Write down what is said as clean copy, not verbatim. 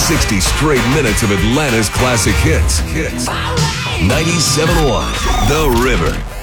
60 straight minutes of Atlanta's classic hits. 97.1 The River.